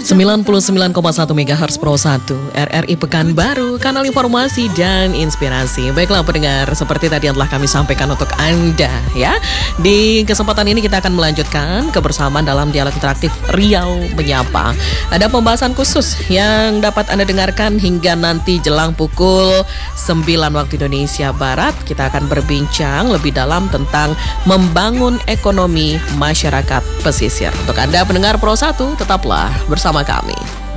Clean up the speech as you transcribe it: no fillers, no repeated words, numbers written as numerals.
99,1 MHz Pro 1 RRI Pekanbaru, kanal informasi dan inspirasi. Baiklah pendengar, seperti tadi yang telah kami sampaikan untuk Anda ya. Di kesempatan ini kita akan melanjutkan kebersamaan dalam dialog interaktif Riau Menyapa. Ada pembahasan khusus yang dapat Anda dengarkan hingga nanti jelang pukul 9 waktu Indonesia Barat. Kita akan berbincang lebih dalam tentang membangun ekonomi masyarakat pesisir. Untuk Anda pendengar Pro 1, tetaplah bersama kami.